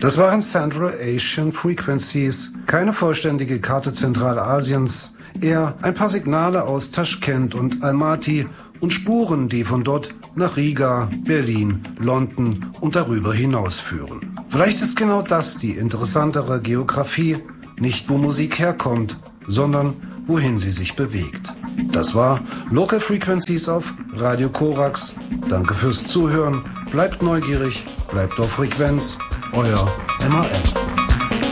Das waren Central Asian Frequencies, keine vollständige Karte Zentralasiens, eher ein paar Signale aus Taschkent und Almaty und Spuren, die von dort nach Riga, Berlin, London und darüber hinaus führen. Vielleicht ist genau das die interessantere Geografie, nicht wo Musik herkommt, sondern wohin sie sich bewegt. Das war Local Frequencies auf Radio Korax. Danke fürs Zuhören, bleibt neugierig, bleibt auf Frequenz, euer MAN.